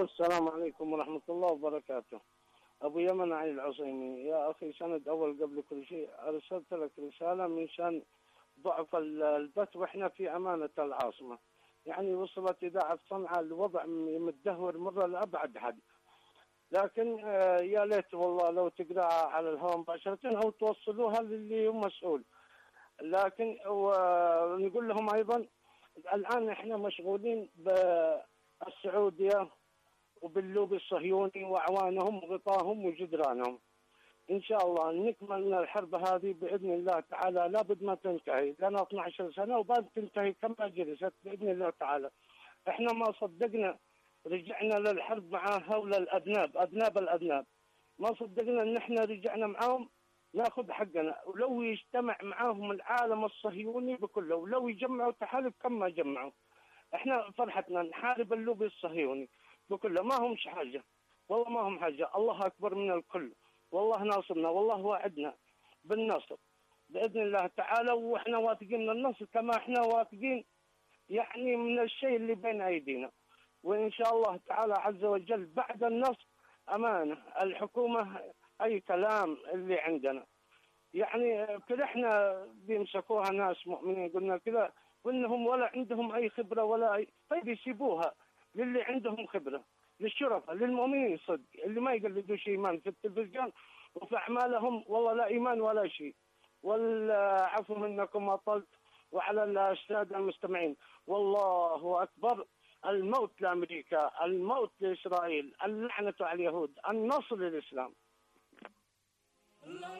الو، السلام عليكم ورحمة الله وبركاته. أبو يمن علي العصيمي. يا أخي، سند أول قبل كل شيء أرسلت لك رسالة من شان ضعف البث، وإحنا في أمانة العاصمة. يعني وصلت إذاعة صنعاء الوضع متدهور مرة لأبعد حد. لكن يا ليت والله لو تقرأها على الهواء مباشرة أو توصلوها للي هو مسؤول. لكن ونقول لهم أيضا الآن إحنا مشغولين بالسعودية وباللوبي الصهيوني وأعوانهم وغطاهم وجدرانهم. إن شاء الله نكمل الحرب هذه بإذن الله تعالى، لابد ما تنتهي، لنا 12 سنة وبعد تنتهي كما جلست بإذن الله تعالى. إحنا ما صدقنا رجعنا للحرب مع هؤلاء أذناب. ما صدقنا إن إحنا رجعنا معاهم ناخذ حقنا. ولو يجتمع معاهم العالم الصهيوني بكله، ولو يجمعوا تحالف كما جمعوا، إحنا فرحتنا نحارب اللوبي الصهيوني بكله. ما همش حاجة، والله ما هم حاجة. الله أكبر من الكل، والله ناصرنا، والله وعدنا بالنصر بإذن الله تعالى. وإحنا واثقين من النصر كما إحنا واثقين يعني من الشيء اللي بين أيدينا. وإن شاء الله تعالى عز وجل بعد النصر أمانة الحكومة أي كلام اللي عندنا. يعني كذا إحنا بيمسكوها ناس مؤمنين قلنا كذا، وإنهم ولا عندهم أي خبرة ولا أي، طيب يسيبوها للي عندهم خبرة، للشرفاء، للمؤمنين صدق اللي ما يقلدوش إيمان في التلفزيون وفي أعمالهم، والله لا إيمان ولا شيء. والعفو منكم أطلت، وعلى السادة المستمعين والله أكبر. الموت لأمريكا، الموت لإسرائيل، اللعنة على اليهود، النصر للإسلام.